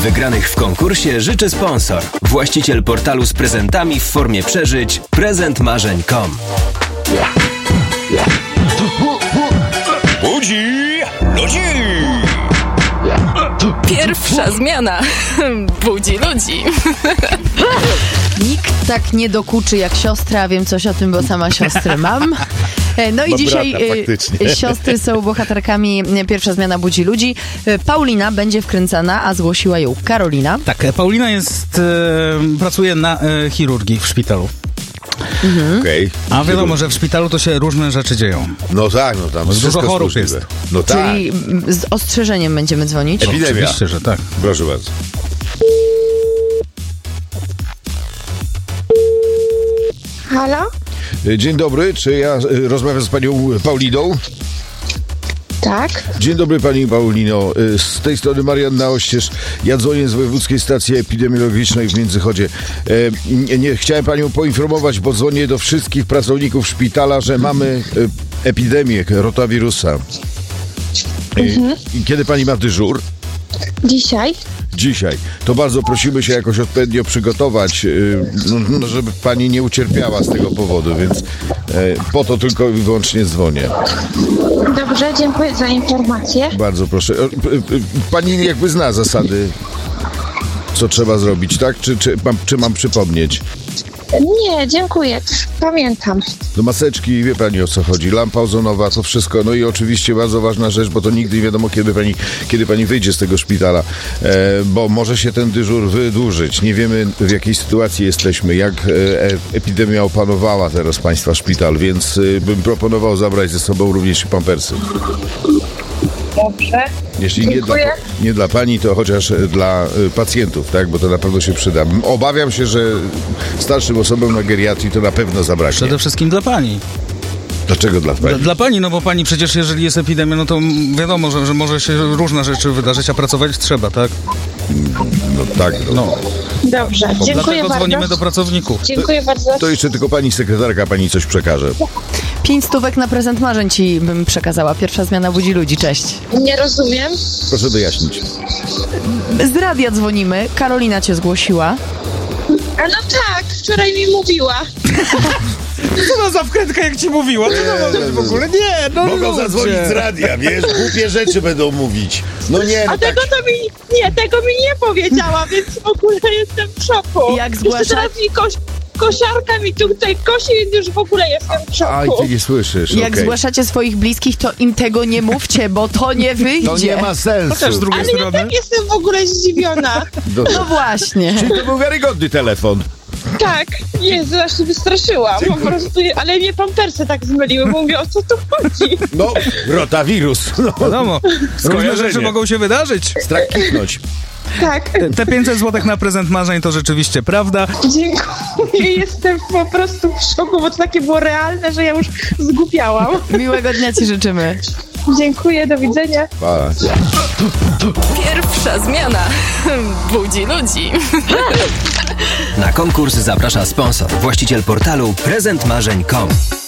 Wygranych w konkursie życzy sponsor. Właściciel portalu z prezentami w formie przeżyć prezentmarzeń.com. Budzi ludzi! Pierwsza zmiana budzi ludzi. Nikt tak nie dokuczy jak siostra, wiem coś o tym, bo sama siostrę mam. No i dzisiaj siostry są bohaterkami Pierwsza zmiana budzi ludzi. Paulina będzie wkręcana, a zgłosiła ją Karolina. Tak, Paulina pracuje na chirurgii w szpitalu. Okej. A wiadomo, że w szpitalu to się różne rzeczy dzieją. No tak, no tam Dużo chorób możliwe. jest. No tak. Czyli z ostrzeżeniem będziemy dzwonić. Epidemia. Oczywiście, że tak. Proszę bardzo. Halo? Dzień dobry, czy ja rozmawiam z panią Pauliną? Tak. Dzień dobry pani Paulino, z tej strony Marianna Oścież. Ja dzwonię z Wojewódzkiej Stacji Epidemiologicznej w Międzychodzie. Chciałem panią poinformować, bo dzwonię do wszystkich pracowników szpitala, że mamy epidemię rotawirusa. I kiedy pani ma dyżur? Dzisiaj? Dzisiaj. To bardzo prosimy się jakoś odpowiednio przygotować, żeby pani nie ucierpiała z tego powodu, więc po to tylko i wyłącznie dzwonię. Dobrze, dziękuję za informację. Bardzo proszę. Pani jakby zna zasady, co trzeba zrobić, tak? Czy mam przypomnieć? Nie, dziękuję. Pamiętam. Do maseczki, wie pani o co chodzi, lampa ozonowa, to wszystko. No i oczywiście bardzo ważna rzecz, bo to nigdy nie wiadomo, kiedy pani wyjdzie z tego szpitala, bo może się ten dyżur wydłużyć. Nie wiemy, w jakiej sytuacji jesteśmy, jak epidemia opanowała teraz państwa szpital, więc bym proponował zabrać ze sobą również pampersy. Dobrze. Jeśli nie dla pani, to chociaż dla pacjentów, tak? Bo to na pewno się przyda. Obawiam się, że starszym osobom na geriatrii to na pewno zabraknie. Przede wszystkim dla pani. Dlaczego dla pani? Dla pani, no bo pani przecież, jeżeli jest epidemia, no to wiadomo, że może się różne rzeczy wydarzyć, a pracować trzeba, tak? No tak. No. Dobrze, dziękuję Dlatego bardzo. dzwonimy do pracowników. Dziękuję bardzo. To jeszcze tylko pani sekretarka, pani coś przekaże. 5 stówek na prezent marzeń ci bym przekazała. Pierwsza zmiana budzi ludzi. Cześć. Nie rozumiem. Proszę wyjaśnić. Z radia dzwonimy. Karolina cię zgłosiła. A no tak, wczoraj mi mówiła. Co to za wkrętka, jak ci mówiła? W ogóle nie, no Mogą ludzie. zadzwonić z radia, wiesz, głupie rzeczy będą mówić. No nie, no A tego tak. to mi tego mi nie powiedziała, więc w ogóle jestem w szoku. Jak Jeszcze zgłasza- teraz mi kosiarka mi tutaj kosi, więc już w ogóle jestem w szoku. Aj, ty nie słyszysz, Jak okej. zgłaszacie swoich bliskich, to im tego nie mówcie, bo to nie wyjdzie. To nie ma sensu. Chociaż z drugiej Ale ja strony... tak jestem w ogóle zdziwiona. No właśnie. Czyli to był wiarygodny telefon. Tak, Jezu, aż się wystraszyłam. Po prostu, ale mnie pampersy tak zmyliły, bo mówię, o co tu chodzi? No, rotawirus. No, Wiadomo, różne Skojarzenie. rzeczy mogą się wydarzyć. strach kichnąć. Tak, Te 500 zł na prezent marzeń to rzeczywiście prawda. dziękuję. Jestem po prostu w szoku, bo to takie było realne, że ja już zgłupiałam. Miłego dnia ci życzymy. Dziękuję, do widzenia. Pa. Pierwsza zmiana budzi ludzi. Na konkurs zaprasza sponsor. Właściciel portalu prezentmarzeń.com.